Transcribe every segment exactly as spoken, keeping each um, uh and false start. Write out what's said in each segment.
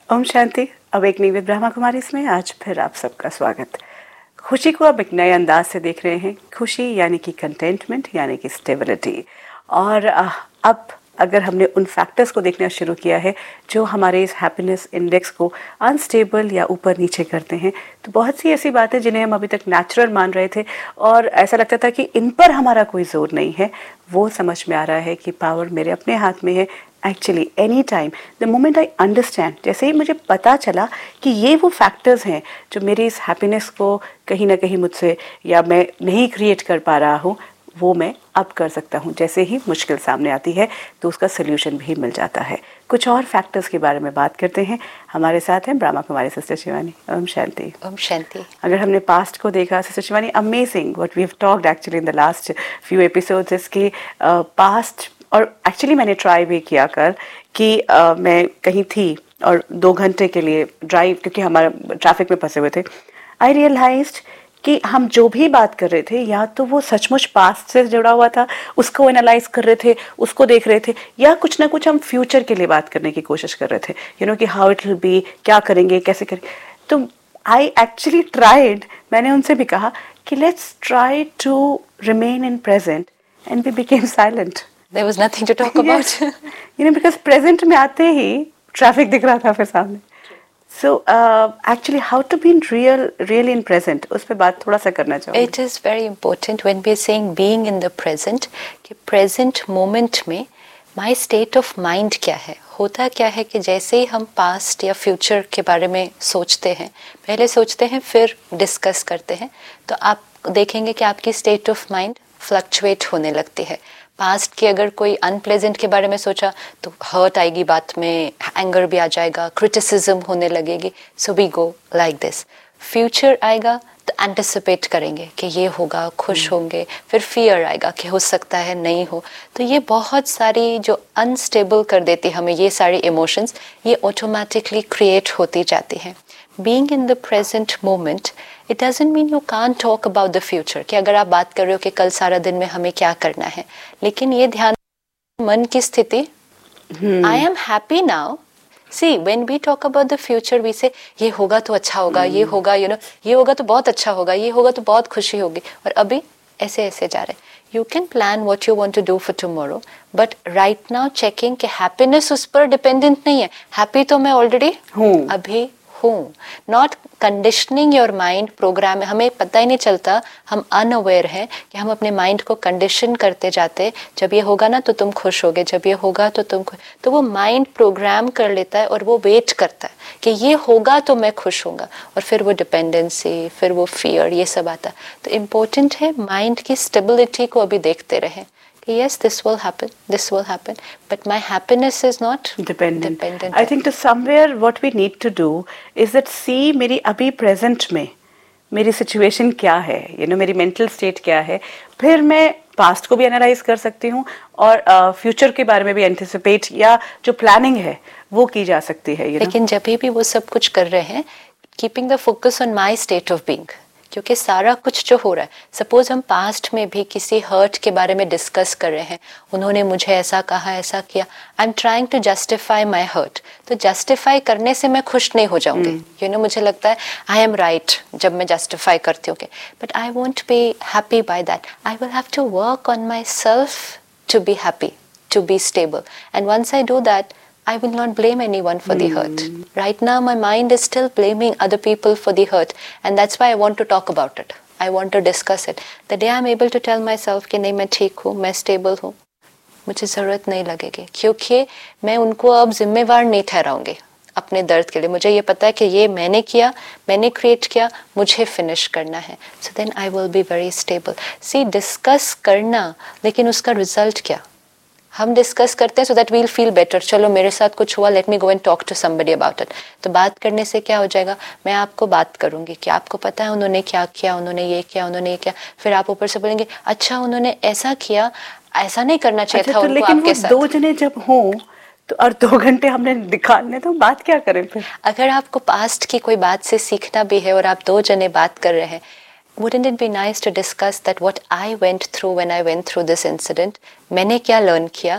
Om Shanti. Awakening with Brahma Kumari इसमें आज फिर आप सबका स्वागत। खुशी को आप एक नए अंदाज से देख रहे हैं। खुशी यानी कि कंटेंटमेंट यानी कि स्टेबिलिटी। और अब अगर हमने उन फैक्टर्स को देखना शुरू किया है जो हमारे इस हैप्पीनेस इंडेक्स को अनस्टेबल या ऊपर नीचे करते हैं, तो बहुत सी ऐसी बातें जिन्हें हम अभी तक नेचुरल मान रहे थे और ऐसा लगता था कि इन पर हमारा कोई जोर नहीं है, वो समझ में आ रहा है कि पावर मेरे अपने हाथ में है। Actually any time the moment I understand, जैसे ही मुझे पता चला कि ये वो फैक्टर्स हैं जो मेरी इस हैप्पीनेस को कहीं ना कहीं मुझसे या मैं नहीं क्रिएट कर पा रहा हूँ, वो मैं अब कर सकता हूँ। जैसे ही मुश्किल सामने आती है तो उसका सोल्यूशन भी मिल जाता है। कुछ और फैक्टर्स के बारे में बात करते हैं। हमारे साथ हैं ब्रह्मा कुमारी सिस्टर शिवानी। ओम शांति। ओम शांति। अगर हमने पास्ट को देखा sister Shivani, amazing what we have talked actually in the last few episodes is कि पास्ट, और एक्चुअली मैंने ट्राई भी किया कर कि uh, मैं कहीं थी और दो घंटे के लिए ड्राइव, क्योंकि हमारा ट्रैफिक में फंसे हुए थे, आई रियलाइज्ड कि हम जो भी बात कर रहे थे या तो वो सचमुच पास्ट से जुड़ा हुआ था, उसको एनालाइज कर रहे थे, उसको देख रहे थे, या कुछ ना कुछ हम फ्यूचर के लिए बात करने की कोशिश कर रहे थे, यू नो कि हाउ इट विल बी, क्या करेंगे, कैसे करेंगे। तो आई एक्चुअली ट्राइड, मैंने उनसे भी कहा कि let's try to remain in present, and we became silent. There was nothing to talk about. You know, because present में आते ही ट्रैफिक दिख रहा था फिर सामने। So uh, actually how to be in real, really in present, उस पे बात थोड़ा सा करना चाहूँगी। It is very important when we are saying being in the present, कि present moment में my state of mind क्या है। होता क्या है कि जैसे ही हम past या future के बारे में सोचते हैं, पहले सोचते हैं फिर discuss करते हैं, तो आप देखेंगे कि आपकी state of mind fluctuate होने लगती है। पास्ट की अगर कोई अनप्लेजेंट के बारे में सोचा तो हर्ट आएगी, बात में एंगर भी आ जाएगा, क्रिटिसिज्म होने लगेगी। So we go like this. Future आएगा तो एंटिसिपेट करेंगे कि ये होगा, खुश होंगे, फिर फियर आएगा कि हो सकता है नहीं हो। तो ये बहुत सारी जो अनस्टेबल कर देती हमें ये सारी इमोशंस, ये ऑटोमेटिकली क्रिएट होती जाती हैं। Being in the present moment, it doesn't mean you can't talk about the future, कि अगर आप बात कर रहे हो कि कल सारा दिन में हमें क्या करना है, लेकिन ये ध्यान मन की स्थिति, hmm. I am happy now. See, when we talk about the future, we say ये होगा तो अच्छा होगा, hmm. ये होगा, you know, ये होगा तो बहुत अच्छा होगा, ये होगा तो बहुत खुशी होगी, और अभी ऐसे ऐसे जा रहे। You can plan what you want to do for tomorrow, but right now checking कि happiness उस पर dependent नहीं है। Happy तो मैं already हूँ, अभी हूँ। Not conditioning your mind programme. हमें पता ही नहीं चलता, हम अनअवेयर हैं कि हम अपने माइंड को कंडीशन करते जाते, जब ये होगा ना तो तुम खुश होगे, जब ये होगा तो तुम खुश। तो वो माइंड प्रोग्राम कर लेता है और वो वेट करता है कि ये होगा तो मैं खुश होऊंगा, और फिर वो डिपेंडेंसी, फिर वो फियर, ये सब आता। तो इम्पोर्टेंट है माइंड की स्टेबिलिटी को अभी देखते रहें। Yes, this will happen, this will happen, but my happiness is not dependent. dependent. I think to somewhere what we need to do is that see मेरी अभी present में मेरी situation क्या है, you know, मेरी mental state क्या है, फिर मैं past को भी analyze कर सकती हूँ और uh, future के बारे में भी anticipate या जो planning है वो की जा सकती है, you know? लेकिन जब भी वो सब कुछ कर रहे हैं, keeping the focus on my state of being, क्योंकि सारा कुछ जो हो रहा है, सपोज हम पास्ट में भी किसी हर्ट के बारे में डिस्कस कर रहे हैं, उन्होंने मुझे ऐसा कहा, ऐसा किया, I am trying to justify my hurt. तो जस्टिफाई करने से मैं खुश नहीं हो जाऊंगी, यू नो, मुझे लगता है आई एम राइट जब मैं जस्टिफाई करती हूँ, but I won't be happy by that. I will have to work on my self to be happy, to be stable, and once I do that I will not blame anyone for mm. the hurt. Right now my mind is still blaming other people for the hurt, and that's why I want to talk about it. I want to discuss it. The day I'm able to tell myself कि नहीं मैं ठीक हूँ, मैं stable हूँ, मुझे ज़रूरत नहीं लगेगी, क्योंकि मैं उनको अब जिम्मेवार नहीं ठहराऊंगी अपने दर्द के लिए। मुझे ये पता है कि ये मैंने किया, मैंने क्रिएट किया, मुझे फिनिश करना है। So then I will be very stable. See, discuss करना, लेकिन उसका रिजल्ट क्या? हम डिस्कस करते हैं so that we'll feel better. चलो मेरे साथ कुछ हुआ, let me go and talk to somebody about it. तो बात करने से क्या हो जाएगा, मैं आपको बात करूंगी कि आपको पता है उन्होंने क्या किया, उन्होंने ये किया, उन्होंने ये किया, फिर आप ऊपर से बोलेंगे अच्छा उन्होंने ऐसा किया, ऐसा नहीं करना चाहिए अच्छा, था तो उनको लेकिन आपके वो साथ। दो जने जब हों तो और दो घंटे हमने निकालने, तो बात क्या करें फिर? अगर आपको पास्ट की कोई बात से सीखना भी है और आप दो जने बात कर रहे हैं, wouldn't it be nice to discuss that what I went through when I went through this incident? मैंने क्या लर्न किया,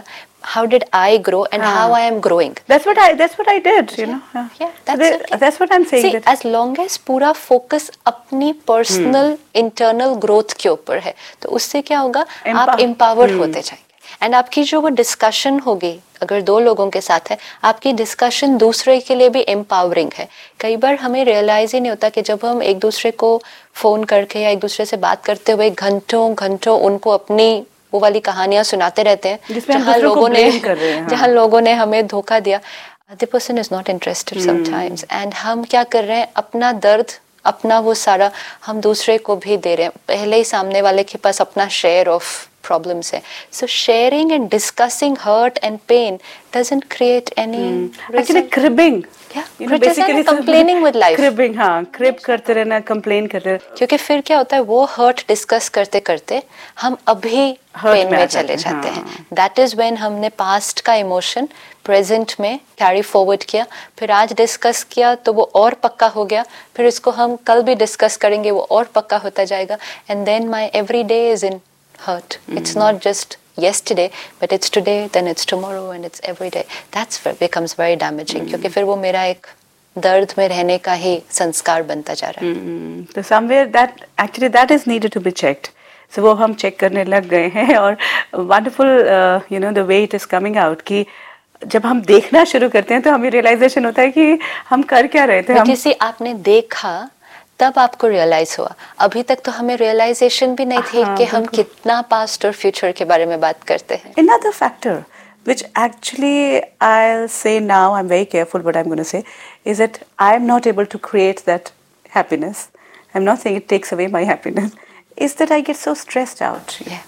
how did I grow and Ah. how I am growing. That's what I that's what I did, you Yeah, know. Yeah, yeah, So that's they- okay. that's what I'm saying. See, that, as long as पूरा focus अपनी personal internal growth के ऊपर है, तो उससे क्या होगा, Empower- आप empowered होते जाएंगे. एंड आपकी जो वो डिस्कशन होगी, अगर दो लोगों के साथ है, आपकी डिस्कशन दूसरे के लिए भी एम्पावरिंग है. कई बार हमें रियलाइज ही नहीं होता कि जब हम एक दूसरे को फोन करके या एक दूसरे से बात करते हुए घंटों घंटों उनको अपनी वो वाली कहानियां सुनाते रहते हैं, जिसमें हम जहाँ दूसरों को लोगों ने blame कर रहे हैं, हाँ. जहाँ लोगों ने हमें धोखा दिया, the person is not interested sometimes. And हम क्या कर रहे हैं, अपना दर्द, अपना वो सारा हम दूसरे को भी दे रहे हैं. पहले ही सामने वाले के पास अपना शेयर ऑफ problems है. So sharing and discussing hurt and pain doesn't create any actually result. cribbing. Yeah, You know, criticism basically and complaining with life. cribbing, हाँ, crib करते रहना, complain करते रहना. क्योंकि फिर क्या होता है, वो हर्ट डिस्कस करते करते हम अभी Hurt पेन में में आ चले जाते हैं, जाते हाँ. हैं. दैट इज व्हेन हमने पास्ट का इमोशन प्रेजेंट में कैरी फॉरवर्ड किया, फिर आज डिस्कस किया तो वो और पक्का हो गया, फिर इसको हम कल भी डिस्कस करेंगे, वो और पक्का होता जाएगा. And then my every day is in hurt. Mm. It's not just yesterday, but it's today, then it's tomorrow, and it's every day. That's where becomes very damaging. Mm. क्योंकि फिर वो मेरा एक दर्द में रहने का ही संस्कार बनता जा रहा है. Mm. So somewhere that actually that is needed to be checked. So वो हम चेक करने लग गए हैं. और wonderful, uh, you know, the way it is coming out कि जब हम देखना शुरू करते हैं तो हमें रियलाइजेशन होता है कि हम कर क्या रहे थे. But हम you see, आपने देखा तब आपको रियलाइज हुआ, अभी तक तो हमें रियलाइजेशन भी नहीं थी हाँ, कि हम कितना पास्ट और फ्यूचर के बारे में बात करते हैं. Another factor which actually I'll say now, I'm very careful what I'm going to say, is that I'm not able to create that happiness. I'm not saying it takes away my happiness. Is that I get so stressed out. Yeah.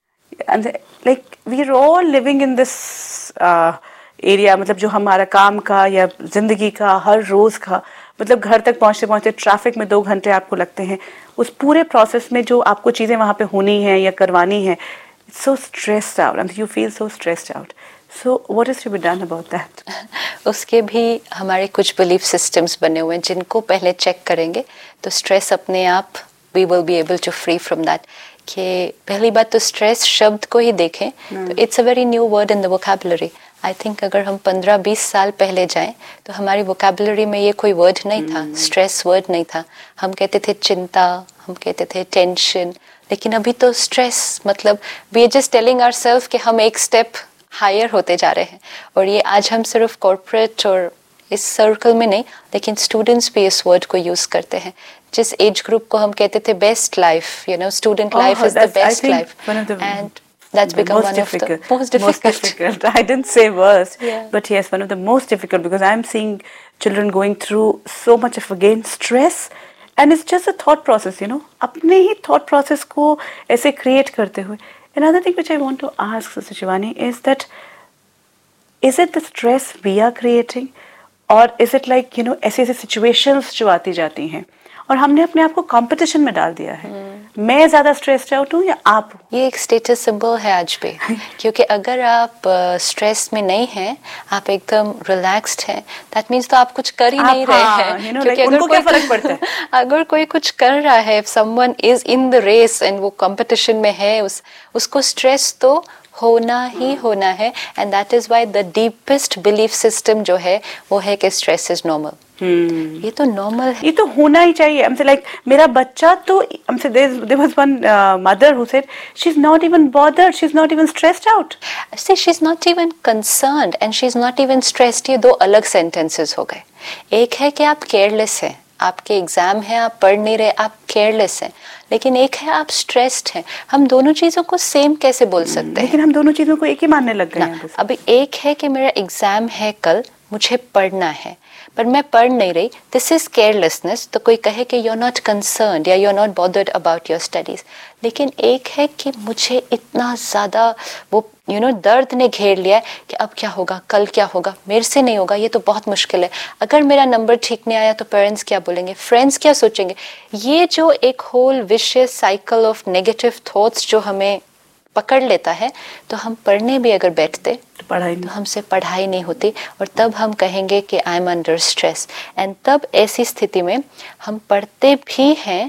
And the, like we're all living in this uh, area, मतलब जो हमारा काम का या जिंदगी का हर रोज का, मतलब घर तक पहुंचते पहुंचते ट्रैफिक में दो घंटे आपको लगते हैं. उस पूरे प्रोसेस में जो आपको चीजें वहां पे होनी है या करवानी है, it's so stressed out and you feel so stressed out. So what is to be done about that? उसके भी हमारे कुछ बिलीफ सिस्टम्स बने हुए हैं जिनको पहले चेक करेंगे तो स्ट्रेस अपने आप we will be able to free from that. कि पहली बात तो स्ट्रेस शब्द को ही देखें तो it's a very new word in the vocabulary. I think अगर हम पंद्रह बीस साल पहले जाएं तो हमारी वोकैबुलरी में ये कोई वर्ड नहीं था, स्ट्रेस वर्ड नहीं था. हम कहते थे चिंता, हम कहते थे टेंशन, लेकिन अभी तो स्ट्रेस मतलब we are just telling ourselves कि हम एक स्टेप हायर होते जा रहे हैं. और ये आज हम सिर्फ कॉर्पोरेट और इस सर्कल में नहीं, लेकिन स्टूडेंट्स भी इस वर्ड को यूज करते हैं. जिस एज ग्रुप को हम कहते थे best life, you know, student life is the best life, and that's become most one difficult. of the most difficult. Most difficult. I didn't say worse, Yeah. but yes, one of the most difficult because I'm seeing children going through so much of again stress, and it's just a thought process, you know. अपने ही thought process को ऐसे create करते हुए. Another thing which I want to ask Sister Shivani is that is it the stress we are creating, or is it like you know ऐसे ऐसे situations जो आती जाती हैं और हमने अपने आप को कंपटीशन में डाल दिया है. hmm. मैं ज्यादा स्ट्रेस्ड आउट हूँ या आप? ये एक स्टेटस सिंबल है आज पे. क्योंकि अगर आप स्ट्रेस uh, में नहीं हैं, आप एकदम रिलैक्स्ड हैं, दैट मीन्स तो आप कुछ कर ही नहीं रहे हैं. you know, क्योंकि like, अगर कोई फर्क पड़ता है अगर कोई कुछ कर रहा है, someone is in the race and वो कंपटीशन में है, उस उसको स्ट्रेस तो होना ही होना है. And that is why the deepest belief system जो है वो है कि स्ट्रेस इज नॉर्मल. Hmm. ये तो नॉर्मल है, ये तो होना ही चाहिए. हमसे लाइक मेरा बच्चा तो हमसे there was one mother who said she is not even bothered, she is not even stressed out. C she is not even concerned and she is not even stressed. ये दो अलग सेंटेंसेस हो गए. एक है कि आप केयरलेस हैं, आपके एग्जाम है, आप पढ़ नहीं रहे, आप केयरलेस हैं. लेकिन एक है आप स्ट्रेस्ड हैं. हम दोनों चीजों को सेम कैसे बोल सकते हैं? लेकिन हम दोनों चीजों को एक ही मानने लग गए हैं. अभी एक है कि मेरा एग्जाम है कल, मुझे पढ़ना है, पर मैं पढ़ नहीं रही, दिस इज केयरलेसनेस. तो कोई कहे कि यू आर नॉट कंसर्न्ड या you are not bothered about your studies. लेकिन एक है कि मुझे इतना ज़्यादा वो यू you नो know, दर्द ने घेर लिया है कि अब क्या होगा, कल क्या होगा, मेरे से नहीं होगा, ये तो बहुत मुश्किल है. अगर मेरा नंबर ठीक नहीं आया तो पेरेंट्स क्या बोलेंगे, फ्रेंड्स क्या सोचेंगे. ये जो एक whole vicious cycle of negative thoughts जो हमें पकड़ लेता है, तो हम पढ़ने भी अगर बैठते तो पढ़ाई तो हमसे पढ़ाई नहीं होती. और तब हम कहेंगे कि I am under stress. And तब ऐसी स्थिति में हम पढ़ते भी हैं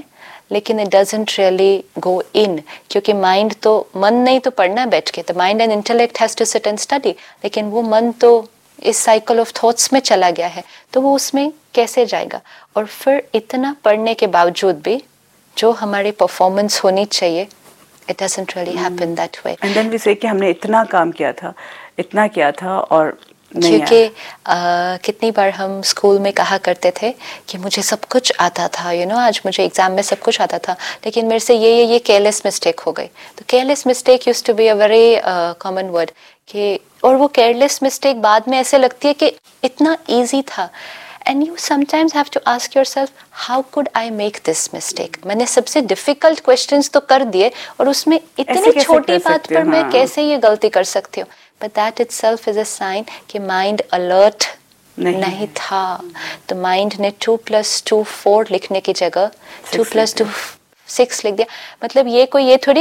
लेकिन इट डजंट रियली गो इन, क्योंकि माइंड तो, मन नहीं तो पढ़ना बैठ के, the mind and intellect has to sit and study, लेकिन वो मन तो इस साइकिल ऑफ थॉट्स में चला गया है, तो वो उसमें कैसे जाएगा। और फिर इतना पढ़ने के बावजूद भी जो हमारी परफॉर्मेंस होनी चाहिए, it doesn't really happen that way. And then we say कि हमने इतना काम किया था, इतना किया था और नहीं आया। क्योंकि कितनी बार हम स्कूल में कहा करते थे कि मुझे सब कुछ आता था, यू you नो know, आज मुझे एग्जाम में सब कुछ आता था, लेकिन मेरे से ये ये ये केयरलेस मिस्टेक हो गई। तो careless mistake used to be a very common word कि, और वो केयरलेस मिस्टेक बाद में ऐसे लगती है कि इतना ईजी था। And you sometimes have to ask yourself, how could I make this mistake? मैंने सबसे difficult questions तो कर दिए और उसमें इतनी छोटी बात पर मैं कैसे ये गलती कर सकती हूँ। But that itself is a sign कि mind alert नहीं, नहीं था। तो mind ने two plus two four लिखने की जगह two plus two six लिख दिया। मतलब ये कोई ये थोड़ी